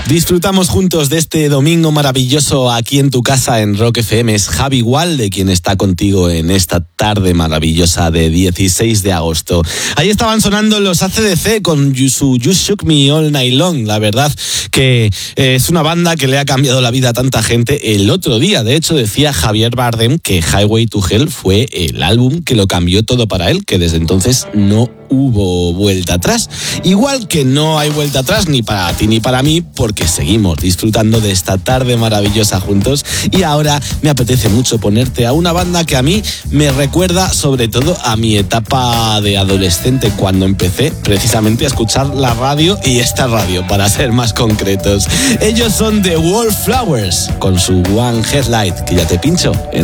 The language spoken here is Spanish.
Disfrutamos juntos de este domingo maravilloso aquí en tu casa en Rock FM. Es Javi Walde quien está contigo en esta tarde maravillosa de 16 de agosto. Ahí estaban sonando los AC/DC con su You Shook Me All Night Long. La verdad que es una banda que le ha cambiado la vida a tanta gente. El otro día, de hecho, decía Javier Bardem que Highway to Hell fue el álbum que lo cambió todo para él, que desde entonces no hubo vuelta atrás. Igual que no hay vuelta atrás ni para ti ni para mí, porque seguimos disfrutando de esta tarde maravillosa juntos. Y ahora me apetece mucho ponerte a una banda que a mí me recuerda sobre todo a mi etapa de adolescente, cuando empecé precisamente a escuchar la radio, y esta radio para ser más concretos. Ellos son The Wallflowers con su One Headlight, que ya te pincho en